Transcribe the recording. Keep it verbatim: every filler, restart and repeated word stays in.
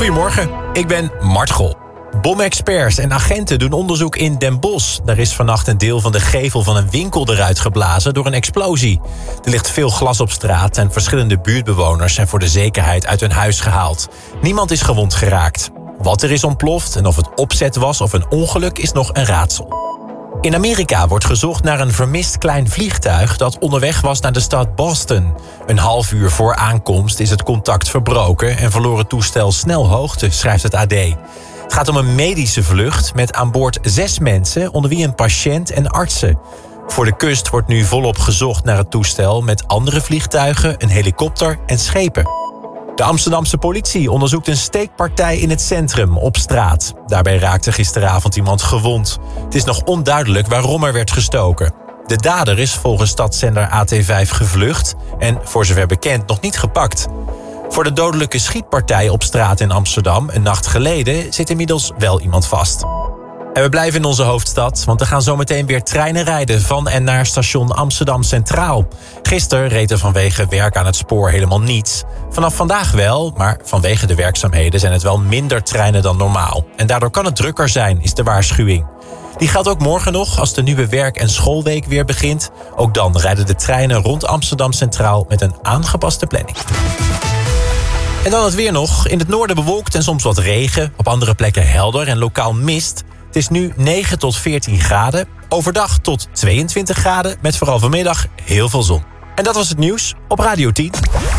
Goedemorgen, ik ben Mart Gol. Bomexperts en agenten doen onderzoek in Den Bosch. Daar is vannacht een deel van de gevel van een winkel eruit geblazen door een explosie. Er ligt veel glas op straat en verschillende buurtbewoners zijn voor de zekerheid uit hun huis gehaald. Niemand is gewond geraakt. Wat er is ontploft en of het opzet was of een ongeluk is nog een raadsel. In Amerika wordt gezocht naar een vermist klein vliegtuig dat onderweg was naar de stad Boston. Een half uur voor aankomst is het contact verbroken en verloor het toestel snel hoogte, schrijft het A D. Het gaat om een medische vlucht met aan boord zes mensen, onder wie een patiënt en artsen. Voor de kust wordt nu volop gezocht naar het toestel met andere vliegtuigen, een helikopter en schepen. De Amsterdamse politie onderzoekt een steekpartij in het centrum op straat. Daarbij raakte gisteravond iemand gewond. Het is nog onduidelijk waarom er werd gestoken. De dader is volgens stadszender A T vijf gevlucht en voor zover bekend nog niet gepakt. Voor de dodelijke schietpartij op straat in Amsterdam een nacht geleden zit inmiddels wel iemand vast. En we blijven in onze hoofdstad, want er gaan zometeen weer treinen rijden van en naar station Amsterdam Centraal. Gisteren reed er vanwege werk aan het spoor helemaal niets. Vanaf vandaag wel, maar vanwege de werkzaamheden zijn het wel minder treinen dan normaal. En daardoor kan het drukker zijn, is de waarschuwing. Die geldt ook morgen nog als de nieuwe werk- en schoolweek weer begint. Ook dan rijden de treinen rond Amsterdam Centraal met een aangepaste planning. En dan het weer nog. In het noorden bewolkt en soms wat regen. Op andere plekken helder en lokaal mist. Het is nu negen tot veertien graden. Overdag tot tweeëntwintig graden. Met vooral vanmiddag heel veel zon. En dat was het nieuws op Radio tien.